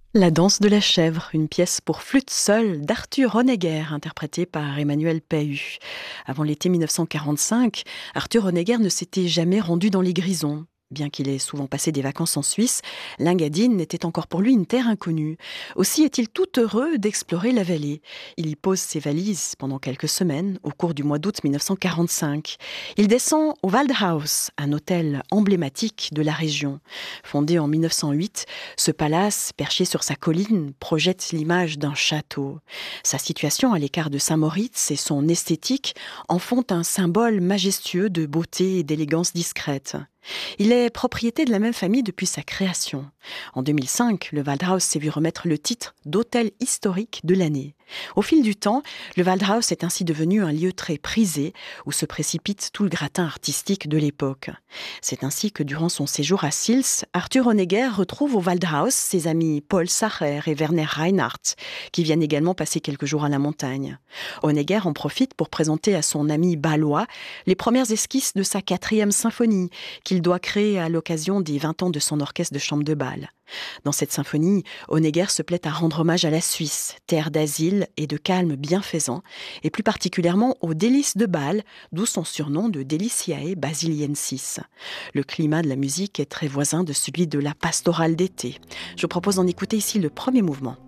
La danse de la chèvre, une pièce pour flûte seule d'Arthur Honegger, interprétée par Emmanuel Pahud. Avant l'été 1945, Arthur Honegger ne s'était jamais rendu dans les Grisons. Bien qu'il ait souvent passé des vacances en Suisse, l'Engadine était encore pour lui une terre inconnue. Aussi est-il tout heureux d'explorer la vallée. Il y pose ses valises pendant quelques semaines, au cours du mois d'août 1945. Il descend au Waldhaus, un hôtel emblématique de la région. Fondé en 1908, ce palace, perché sur sa colline, projette l'image d'un château. Sa situation à l'écart de Saint-Moritz et son esthétique en font un symbole majestueux de beauté et d'élégance discrète. Il est propriété de la même famille depuis sa création. En 2005, le Waldhaus s'est vu remettre le titre d'hôtel historique de l'année. Au fil du temps, le Waldhaus est ainsi devenu un lieu très prisé où se précipite tout le gratin artistique de l'époque. C'est ainsi que durant son séjour à Sils, Arthur Honegger retrouve au Waldhaus ses amis Paul Sacher et Werner Reinhardt, qui viennent également passer quelques jours à la montagne. Honegger en profite pour présenter à son ami Balois les premières esquisses de sa 4e symphonie, qu'il doit créer à l'occasion des 20 ans de son orchestre de chambre de Bâle. Dans cette symphonie, Honegger se plaît à rendre hommage à la Suisse, terre d'asile et de calme bienfaisant, et plus particulièrement aux délices de Bâle, d'où son surnom de Deliciae Basiliensis. Le climat de la musique est très voisin de celui de la pastorale d'été. Je propose d'en écouter ici le premier mouvement.